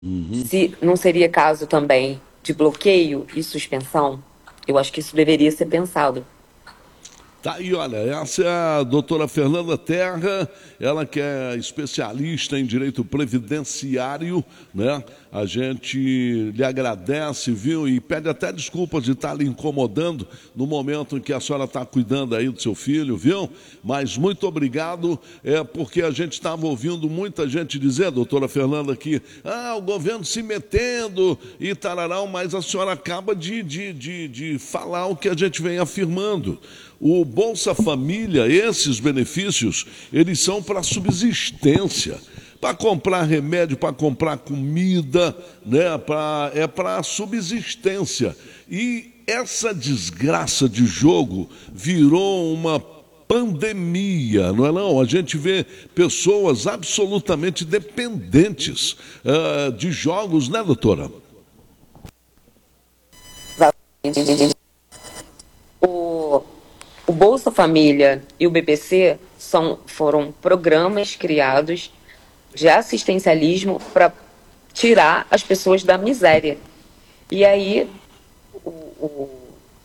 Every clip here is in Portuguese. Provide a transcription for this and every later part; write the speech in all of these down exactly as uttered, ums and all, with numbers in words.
Uhum. Se não seria caso também de bloqueio e suspensão, eu acho que isso deveria ser pensado. Tá aí, olha, essa é a doutora Fernanda Terra, ela que é especialista em direito previdenciário, né? A gente lhe agradece, viu? E pede até desculpas de estar lhe incomodando no momento em que a senhora está cuidando aí do seu filho, viu? Mas muito obrigado, é porque a gente estava ouvindo muita gente dizer, doutora Fernanda, que ah, o governo se metendo e tararau, mas a senhora acaba de, de, de, de falar o que a gente vem afirmando. O Bolsa Família, esses benefícios, eles são para subsistência, para comprar remédio, para comprar comida, né? pra, é para subsistência. E essa desgraça de jogo virou uma pandemia, não é não? A gente vê pessoas absolutamente dependentes uh, de jogos, né, doutora? O, o Bolsa Família e o B P C são, foram programas criados de assistencialismo para tirar as pessoas da miséria. E aí o, o,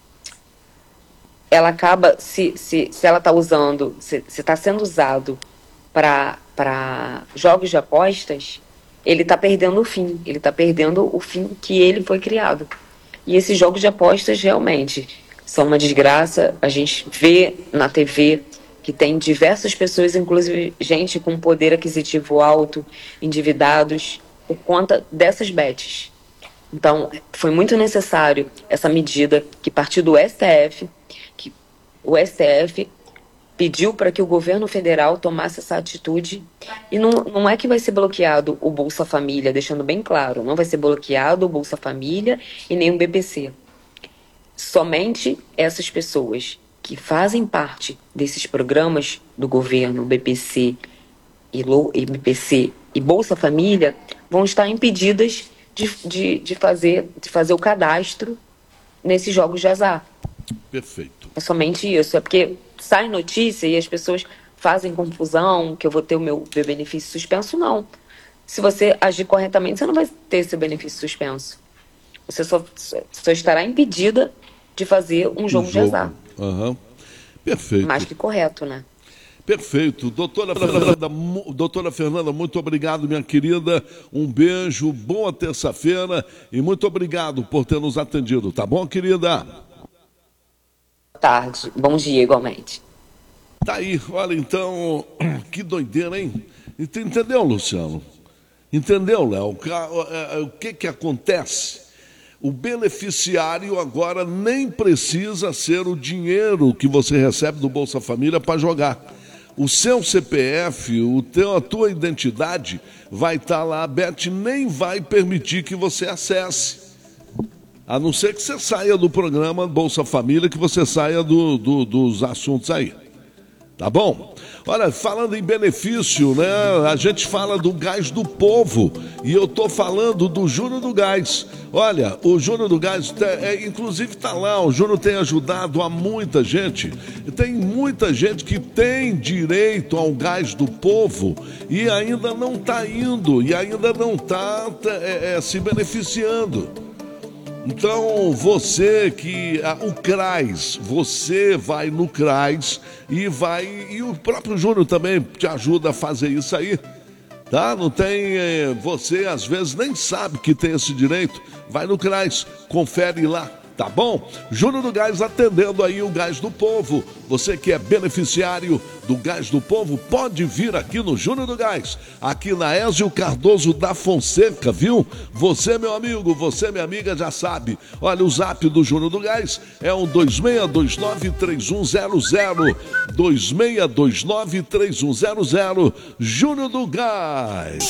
ela acaba, se, se, se ela está usando, se está sendo usado para jogos de apostas, ele está perdendo o fim. Ele está perdendo o fim que ele foi criado. E esses jogos de apostas realmente são uma desgraça. A gente vê na T V que tem diversas pessoas, inclusive gente com poder aquisitivo alto, endividados, por conta dessas bets. Então, foi muito necessário essa medida que partiu do S T F, que o S T F pediu para que o governo federal tomasse essa atitude. E não, não é que vai ser bloqueado o Bolsa Família, deixando bem claro, não vai ser bloqueado o Bolsa Família e nem o B P C. Somente essas pessoas que fazem parte desses programas do governo, B P C e, Lo, e B P C e Bolsa Família, vão estar impedidas de, de, de, fazer, de fazer o cadastro nesses jogos de azar. Perfeito. É somente isso. É porque sai notícia e as pessoas fazem confusão que eu vou ter o meu, meu benefício suspenso. Não. Se você agir corretamente, você não vai ter esse benefício suspenso. Você só, só estará impedida de fazer um jogo, jogo. de azar. Uhum. Perfeito. Mais que correto, né? Perfeito. Doutora Fernanda, doutora Fernanda, muito obrigado, minha querida. Um beijo, boa terça-feira e muito obrigado por ter nos atendido, tá bom, querida? Boa tarde. Bom dia, igualmente. Tá aí, olha então, que doideira, hein? Entendeu, Luciano? Entendeu, Léo? O que que acontece? O beneficiário agora nem precisa ser o dinheiro que você recebe do Bolsa Família para jogar. O seu C P F, o teu, a tua identidade vai estar lá, a Bet nem vai permitir que você acesse. A não ser que você saia do programa Bolsa Família, que você saia do, do, dos assuntos aí. Tá bom? Olha, falando em benefício, né? A gente fala do gás do povo e eu tô falando do Júnior do Gás. Olha, o Júnior do Gás, é, inclusive está lá, o Júnior tem ajudado a muita gente. Tem muita gente que tem direito ao gás do povo e ainda não está indo, e ainda não está é, é, se beneficiando. Então, você que... Ah, o CRAS, você vai no CRAS e vai... E o próprio Júnior também te ajuda a fazer isso aí, tá? Não tem... Eh, você, às vezes, nem sabe que tem esse direito. Vai no CRAS, confere lá, tá bom? Júnior do Gás atendendo aí o Gás do Povo. Você que é beneficiário do Gás do Povo, pode vir aqui no Júnior do Gás, aqui na Ézio Cardoso da Fonseca, viu? Você, meu amigo, você, minha amiga, já sabe. Olha, o zap do Júnior do Gás é um dois seis dois nove três um zero zero, dois seis dois nove três um zero zero, Júnior do Gás.